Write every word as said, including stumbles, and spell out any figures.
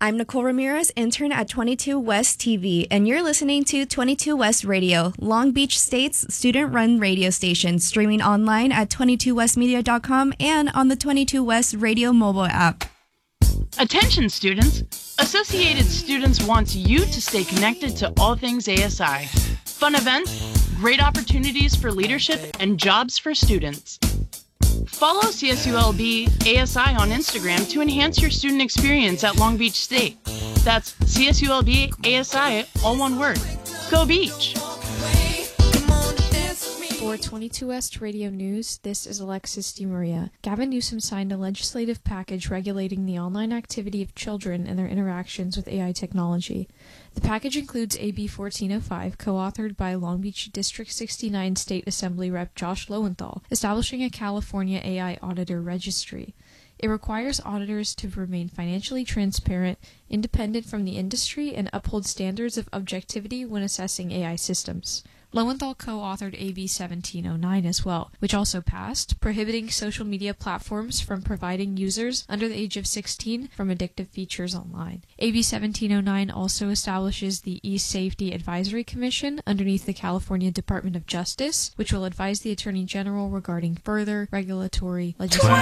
I'm Nicole Ramirez, intern at twenty-two West T V, and you're listening to twenty-two West Radio, Long Beach State's student-run radio station, streaming online at twenty-two west media dot com and on the twenty-two West Radio mobile app. Attention students! Associated Students wants you to stay connected to all things A S I. Fun events, great opportunities for leadership, and jobs for students. Follow C S U L B A S I on Instagram to enhance your student experience at Long Beach State. That's C S U L B A S I, all one word. Go Beach! For twenty-two West Radio News, this is Alexis DeMaria. Gavin Newsom signed a legislative package regulating the online activity of children and their interactions with A I technology. The package includes A B fourteen oh five, co-authored by Long Beach District sixty-nine State Assembly Rep Josh Lowenthal, establishing a California A I Auditor Registry. It requires auditors to remain financially transparent, independent from the industry, and uphold standards of objectivity when assessing A I systems. Lowenthal co-authored A B seventeen oh nine as well, which also passed, prohibiting social media platforms from providing users under the age of sixteen from addictive features online. A B seventeen oh nine also establishes the E-Safety Advisory Commission underneath the California Department of Justice, which will advise the Attorney General regarding further regulatory legislation.